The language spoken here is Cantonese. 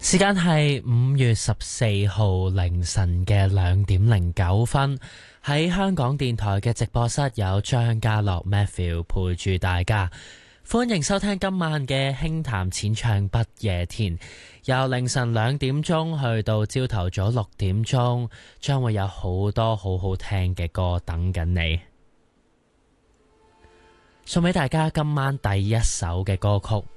時間係5月14號凌晨嘅2:09，喺香港電台嘅直播室有張家樂 Matthew 陪住大家，歡迎收聽今晚嘅輕談淺唱不夜天，由凌晨2點鐘去到朝頭早6點鐘，將會有好多好好聽嘅歌等緊你。送俾大家今晚第一首嘅歌曲。